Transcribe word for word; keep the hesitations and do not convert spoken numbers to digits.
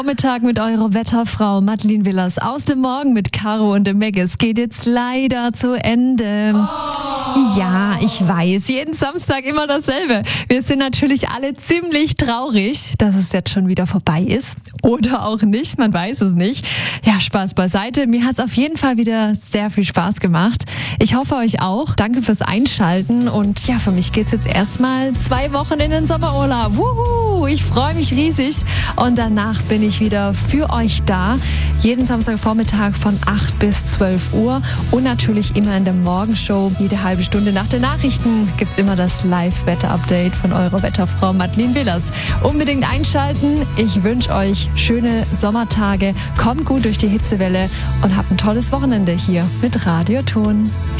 Vormittag mit eurer Wetterfrau Madeline Willers aus dem Morgen mit Caro und dem Meg. Es geht jetzt leider zu Ende. Oh. Ja, ich weiß, jeden Samstag immer dasselbe. Wir sind natürlich alle ziemlich traurig, dass es jetzt schon wieder vorbei ist. Oder auch nicht, man weiß es nicht. Ja, Spaß beiseite. Mir hat es auf jeden Fall wieder sehr viel Spaß gemacht. Ich hoffe euch auch. Danke fürs Einschalten. Und ja, für mich geht's jetzt erstmal zwei Wochen in den Sommerurlaub. Wuhu, ich freue mich riesig. Und danach bin ich wieder für euch da. Jeden Samstagvormittag von acht bis zwölf Uhr. Und natürlich immer in der Morgenshow. Jede halbe Stunde nach den Nachrichten gibt's immer das Live-Wetter-Update von eurer Wetterfrau Madeline Willers. Unbedingt einschalten. Ich wünsche euch schöne Sommertage. Kommt gut durch die Hitzewelle und habt ein tolles Wochenende hier mit Radio Ton.